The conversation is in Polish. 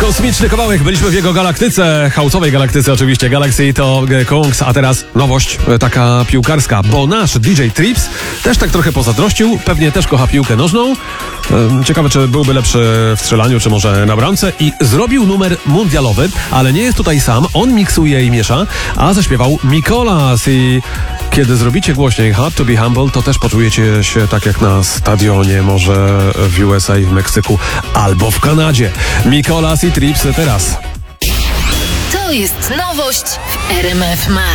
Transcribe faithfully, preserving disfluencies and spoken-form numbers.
Kosmiczny kawałek, byliśmy w jego galaktyce, house'owej galaktyce oczywiście, Galaxy to Kungs, a teraz nowość taka piłkarska, bo nasz D J Trips też tak trochę pozazdrościł, pewnie też kocha piłkę nożną, ciekawe czy byłby lepszy w strzelaniu, czy może na bramce i zrobił numer mundialowy, ale nie jest tutaj sam, on miksuje i miesza, a zaśpiewał Mikolas i kiedy zrobicie głośniej Hard to be Humble, to też poczujecie się tak jak na stadionie, może w U S A, w Meksyku albo w Kanadzie. Mikolas i Trips teraz. To jest nowość w R M F Max.